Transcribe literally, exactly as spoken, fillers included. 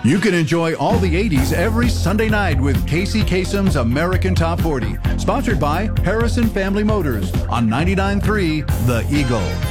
You can enjoy all the eighties every Sunday night with Casey Kasem's American Top forty, sponsored by Harrison Family Motors on ninety-nine point three The Eagle.